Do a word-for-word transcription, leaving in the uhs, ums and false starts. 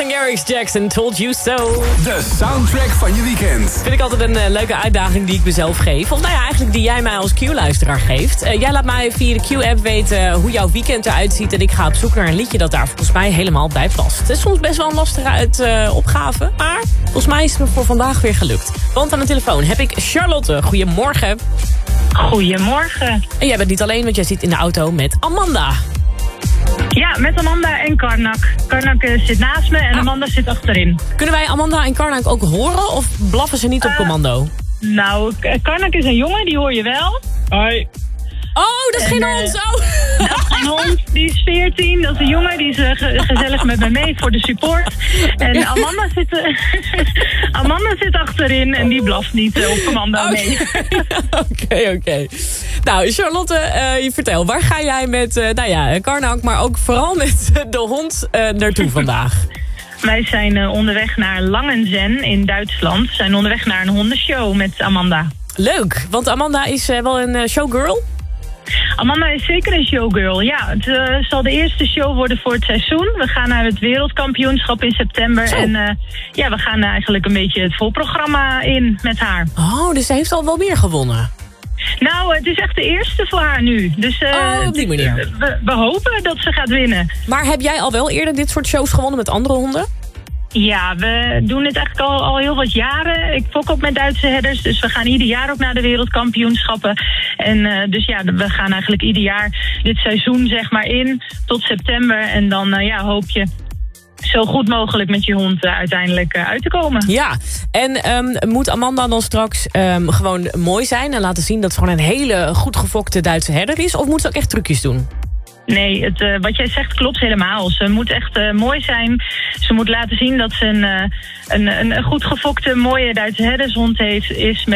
Martin Garrix, Jackson, Told You So. De soundtrack van je weekend. Vind ik altijd een uh, leuke uitdaging die ik mezelf geef. Of nou ja, eigenlijk die jij mij als Q-luisteraar geeft. Uh, jij laat mij via de Q-app weten hoe jouw weekend eruit ziet. En ik ga op zoek naar een liedje dat daar volgens mij helemaal bij past. Het is soms best wel een lastige uit, uh, opgave. Maar volgens mij is het me voor vandaag weer gelukt. Want aan de telefoon heb ik Charlotte. Goedemorgen. Goedemorgen. En jij bent niet alleen, want jij zit in de auto met Amanda. Ja, met Amanda en Karnak. Karnak uh, zit naast me en ah. Amanda zit achterin. Kunnen wij Amanda en Karnak ook horen of blaffen ze niet op commando? Uh, nou, Karnak is een jongen, die hoor je wel. Hoi. Oh, dat is en, geen hond, uh, oh. Dat is geen hond, die is veertien, dat is een jongen, die is uh, ge- gezellig met me mee voor de support. En Amanda zit, uh, Amanda zit achterin en die blaft niet uh, op commando okay. mee. Oké, oké. Okay, okay. Nou, Charlotte, uh, je vertel, waar ga jij met, uh, nou ja, Karnak, maar ook vooral met uh, de hond uh, naartoe vandaag? Wij zijn uh, onderweg naar Langenzen in Duitsland. We zijn onderweg naar een hondenshow met Amanda. Leuk, want Amanda is uh, wel een uh, showgirl? Amanda is zeker een showgirl. Ja, het uh, zal de eerste show worden voor het seizoen. We gaan naar het wereldkampioenschap in september. Zo. En uh, ja, we gaan eigenlijk een beetje het volprogramma in met haar. Oh, dus ze heeft al wel meer gewonnen? Nou, het is echt de eerste voor haar nu. Dus uh, oh, op die manier. We, we hopen dat ze gaat winnen. Maar heb jij al wel eerder dit soort shows gewonnen met andere honden? Ja, we doen dit eigenlijk al, al heel wat jaren. Ik fok ook met Duitse herders, dus we gaan ieder jaar ook naar de wereldkampioenschappen. En uh, dus ja, we gaan eigenlijk ieder jaar dit seizoen zeg maar in tot september. En dan uh, ja, hoop je zo goed mogelijk met je hond uh, uiteindelijk uh, uit te komen. Ja, en um, moet Amanda dan straks um, gewoon mooi zijn en laten zien dat ze gewoon een hele goed gefokte Duitse herder is? Of moet ze ook echt trucjes doen? Nee, het, uh, wat jij zegt klopt helemaal. Ze moet echt uh, mooi zijn. Ze moet laten zien dat ze een, uh, een, een, een goed gefokte, mooie Duitse herdershond heeft, is met